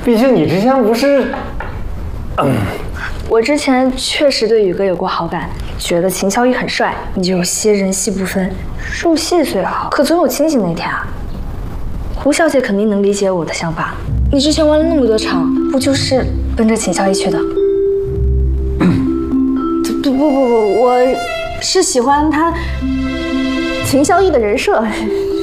毕竟你之前不是…… 我之前确实对宇哥有过好感，觉得秦萧逸很帅，你就有些人戏不分，入戏虽好，可总有清醒那天啊。胡小姐肯定能理解我的想法，你之前玩了那么多场，不就是奔着秦萧逸去的？ 不，我是喜欢他秦萧逸的人设。